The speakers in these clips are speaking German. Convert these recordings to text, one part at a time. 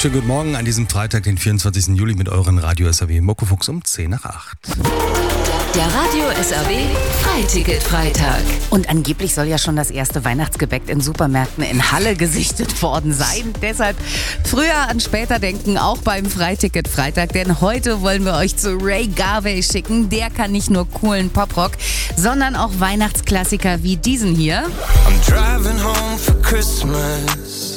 Schönen guten Morgen an diesem Freitag, den 24. Juli mit euren Radio SAW Muckefuchs um 10 nach 8. Der Radio SAW Freiticket-Freitag. Und angeblich soll ja schon das erste Weihnachtsgebäck in Supermärkten in Halle gesichtet worden sein. Deshalb früher an später denken, auch beim Freiticket-Freitag. Denn heute wollen wir euch zu Ray Garvey schicken. Der kann nicht nur coolen Poprock, sondern auch Weihnachtsklassiker wie diesen hier. I'm driving home for Christmas.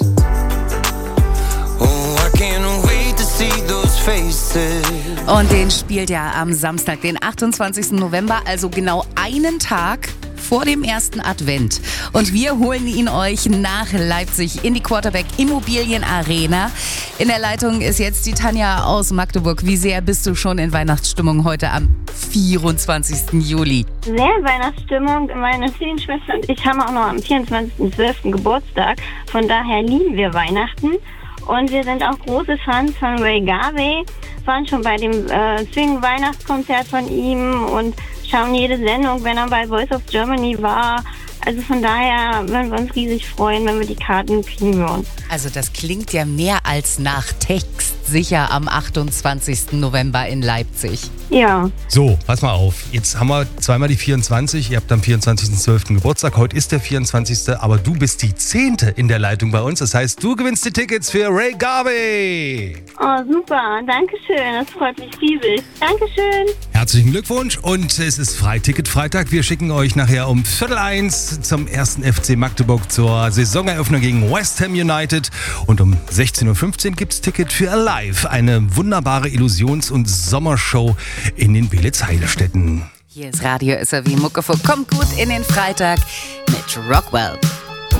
Oh, I can't wait to see those faces. Und den spielt er am Samstag, den 28. November, also genau einen Tag vor dem ersten Advent. Und wir holen ihn euch nach Leipzig in die Quarterback Immobilien Arena. In der Leitung ist jetzt die Tanja aus Magdeburg. Wie sehr bist du schon in Weihnachtsstimmung heute am 24. Juli? Sehr in Weihnachtsstimmung. Meine Zwillingsschwester und ich haben auch noch am 24.12. Geburtstag. Von daher lieben wir Weihnachten. Und wir sind auch große Fans von Ray Garvey. Waren schon bei dem Swing-Weihnachtskonzert von ihm und schauen jede Sendung, wenn er bei Voice of Germany war. Also von daher würden wir uns riesig freuen, wenn wir die Karten kriegen würden. Also das klingt ja mehr als nach Text. Sicher am 28. November in Leipzig. Ja. So, pass mal auf. Jetzt haben wir zweimal die 24. Ihr habt am 24.12. Geburtstag. Heute ist der 24. Aber du bist die 10. in der Leitung bei uns. Das heißt, du gewinnst die Tickets für Ray Garvey. Oh, super. Dankeschön. Das freut mich riesig. Dankeschön. Herzlichen Glückwunsch. Und es ist Freiticket-Freitag. Wir schicken euch nachher um 12:45 zum ersten FC Magdeburg zur Saisoneröffnung gegen West Ham United. Und um 16:15 Uhr gibt es Ticket für Alive. Eine wunderbare Illusions- und Sommershow in den Beelitz-Heilstätten. Hier ist Radio SAW Muckefuchs. Kommt gut in den Freitag mit Rockwell.